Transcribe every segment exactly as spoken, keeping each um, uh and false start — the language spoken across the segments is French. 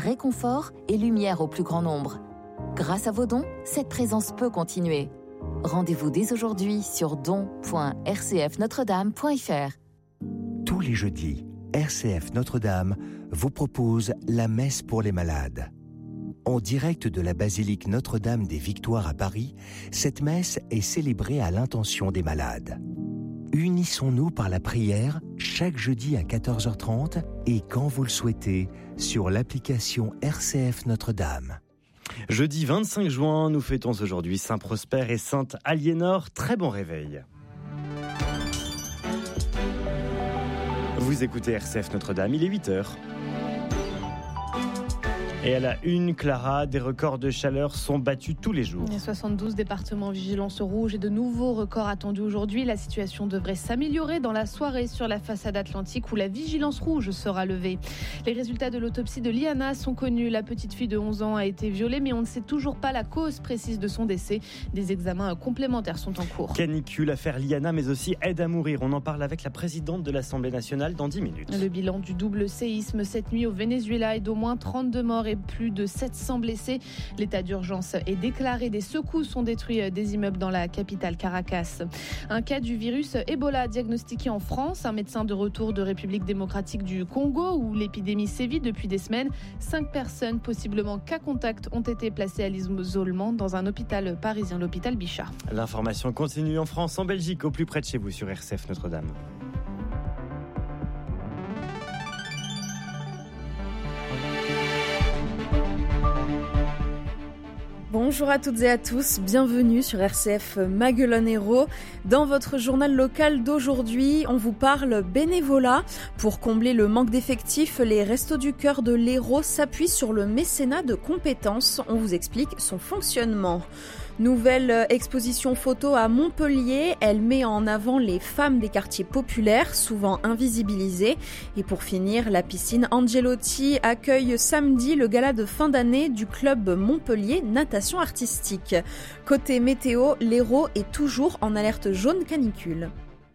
réconfort et lumière au plus grand nombre. Grâce à vos dons, cette présence peut continuer. Rendez-vous dès aujourd'hui sur don point r c f notre dame point f r. Tous les jeudis, R C F Notre-Dame vous propose la messe pour les malades. En direct de la basilique Notre-Dame des Victoires à Paris, cette messe est célébrée à l'intention des malades. Unissons-nous par la prière chaque jeudi à quatorze heures trente et quand vous le souhaitez sur l'application R C F Notre-Dame. Jeudi vingt-cinq juin, nous fêtons aujourd'hui Saint Prosper et Sainte Aliénor. Très bon réveil. Vous écoutez R C F Notre-Dame, il est huit heures. Et à la une, Clara, des records de chaleur sont battus tous les jours. Il y a soixante-douze départements vigilance rouge et de nouveaux records attendus aujourd'hui. La situation devrait s'améliorer dans la soirée sur la façade atlantique où la vigilance rouge sera levée. Les résultats de l'autopsie de Liana sont connus. La petite fille de onze ans a été violée, mais on ne sait toujours pas la cause précise de son décès. Des examens complémentaires sont en cours. Canicule, affaire Liana, mais aussi aide à mourir. On en parle avec la présidente de l'Assemblée nationale dans dix minutes. Le bilan du double séisme cette nuit au Venezuela est d'au moins trente-deux morts et plus de sept cents blessés. L'état d'urgence est déclaré. Des secousses ont détruit des immeubles dans la capitale Caracas. Un cas du virus Ebola diagnostiqué en France. Un médecin de retour de République démocratique du Congo où l'épidémie sévit depuis des semaines. Cinq personnes, possiblement cas contact, ont été placées à l'isolement dans un hôpital parisien, l'hôpital Bichat. L'information continue en France, en Belgique, au plus près de chez vous sur R C F Notre-Dame. Bonjour à toutes et à tous, bienvenue sur R C F Maguelone-Hérault. Dans votre journal local d'aujourd'hui, on vous parle bénévolat. Pour combler le manque d'effectifs, les Restos du Cœur de l'Hérault s'appuient sur le mécénat de compétences. On vous explique son fonctionnement. Nouvelle exposition photo à Montpellier, elle met en avant les femmes des quartiers populaires, souvent invisibilisées. Et pour finir, la piscine Angelotti accueille samedi le gala de fin d'année du club Montpellier Natation Artistique. Côté météo, l'Hérault est toujours en alerte jaune canicule.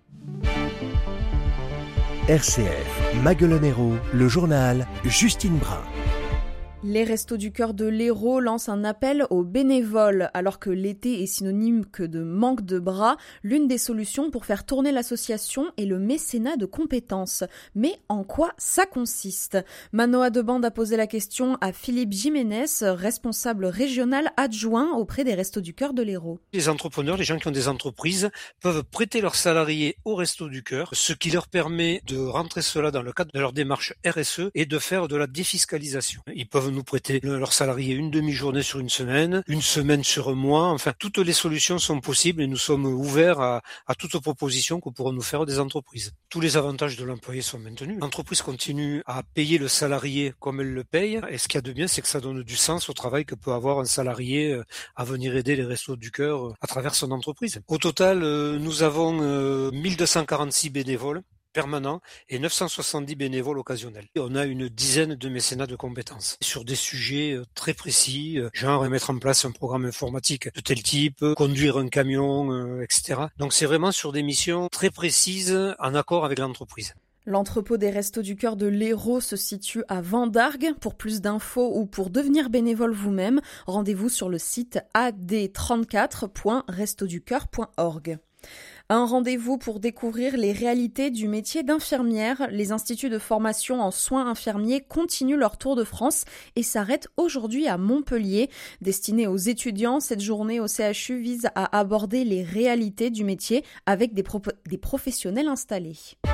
R C F Maguelone-Hérault, le journal Justine Brun. Les Restos du Cœur de l'Hérault lancent un appel aux bénévoles. Alors que l'été est synonyme que de manque de bras, l'une des solutions pour faire tourner l'association est le mécénat de compétences. Mais en quoi ça consiste ? Manoa Debande a posé la question à Philippe Jiménez, responsable régional adjoint auprès des Restos du Cœur de l'Hérault. Les entrepreneurs, les gens qui ont des entreprises, peuvent prêter leurs salariés aux Restos du Cœur, ce qui leur permet de rentrer cela dans le cadre de leur démarche R S E et de faire de la défiscalisation. Ils peuvent nous prêter leurs salariés une demi-journée sur une semaine, une semaine sur un mois. Enfin, toutes les solutions sont possibles et nous sommes ouverts à, à toute proposition que pourront nous faire des entreprises. Tous les avantages de l'employé sont maintenus. L'entreprise continue à payer le salarié comme elle le paye. Et ce qu'il y a de bien, c'est que ça donne du sens au travail que peut avoir un salarié à venir aider les Restos du Cœur à travers son entreprise. Au total, nous avons mille deux cent quarante-six bénévoles permanents et neuf cent soixante-dix bénévoles occasionnels. Et on a une dizaine de mécénats de compétences sur des sujets très précis, genre mettre en place un programme informatique de tel type, conduire un camion, euh, et cetera. Donc c'est vraiment sur des missions très précises en accord avec l'entreprise. L'entrepôt des Restos du Cœur de l'Hérault se situe à Vendargues. Pour plus d'infos ou pour devenir bénévole vous-même, rendez-vous sur le site a d trente-quatre point restos du cœur point org. Un rendez-vous pour découvrir les réalités du métier d'infirmière. Les instituts de formation en soins infirmiers continuent leur tour de France et s'arrêtent aujourd'hui à Montpellier. Destinée aux étudiants, cette journée au C H U vise à aborder les réalités du métier avec des, pro- des professionnels installés.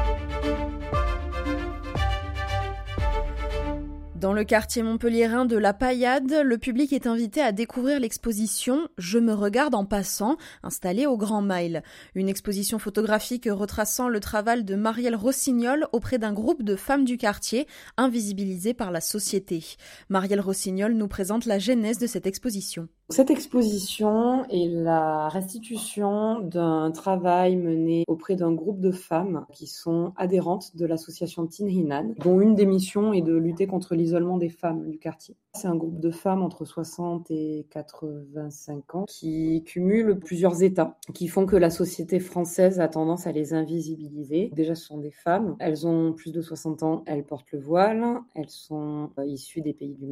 Dans le quartier montpelliérain de la Paillade, le public est invité à découvrir l'exposition « Je me regarde en passant » installée au Grand Mail. Une exposition photographique retraçant le travail de Marielle Rossignol auprès d'un groupe de femmes du quartier invisibilisées par la société. Marielle Rossignol nous présente la genèse de cette exposition. Cette exposition est la restitution d'un travail mené auprès d'un groupe de femmes qui sont adhérentes de l'association Tin Hinan, dont une des missions est de lutter contre l'isolement des femmes du quartier. C'est un groupe de femmes entre soixante et quatre-vingt-cinq ans qui cumulent plusieurs états, qui font que la société française a tendance à les invisibiliser. Déjà, ce sont des femmes, elles ont plus de soixante ans, elles portent le voile, elles sont issues des pays du